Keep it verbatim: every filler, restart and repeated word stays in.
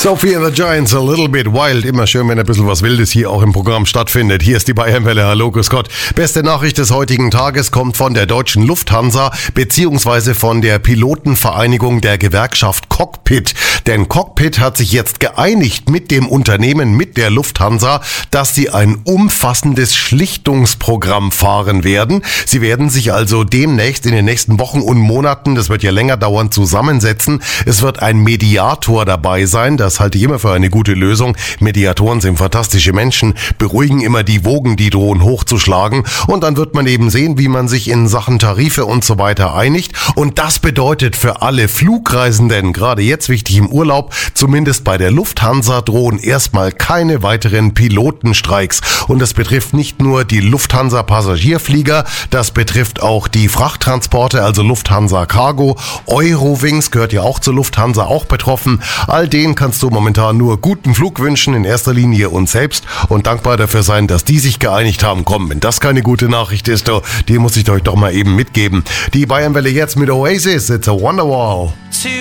Sophie and the Giants, a little bit wild. Immer schön, wenn ein bisschen was Wildes hier auch im Programm stattfindet. Hier ist die Bayernwelle. Hallo, grüß Gott. Beste Nachricht des heutigen Tages kommt von der deutschen Lufthansa beziehungsweise von der Pilotenvereinigung der Gewerkschaft Cockpit. Denn Cockpit hat sich jetzt geeinigt mit dem Unternehmen, mit der Lufthansa, dass sie ein umfassendes Schlichtungsprogramm fahren werden. Sie werden sich also demnächst in den nächsten Wochen und Monaten, das wird ja länger dauern, zusammensetzen. Es wird ein Mediator dabei sein. Das halte ich immer für eine gute Lösung. Mediatoren sind fantastische Menschen, beruhigen immer die Wogen, die drohen hochzuschlagen. Und dann wird man eben sehen, wie man sich in Sachen Tarife und so weiter einigt. Und das bedeutet für alle Flugreisenden, gerade jetzt wichtig im Urlaub, zumindest bei der Lufthansa drohen erstmal keine weiteren Pilotenstreiks. Und das betrifft nicht nur die Lufthansa-Passagierflieger, das betrifft auch die Frachttransporte, also Lufthansa Cargo. Eurowings gehört ja auch zur Lufthansa, auch betroffen. All denen kannst du momentan nur guten Flug wünschen, in erster Linie uns selbst, und dankbar dafür sein, dass die sich geeinigt haben. Komm, wenn das keine gute Nachricht ist, oh, die muss ich euch doch mal eben mitgeben. Die Bayernwelle jetzt mit Oasis, It's a Wonderwall.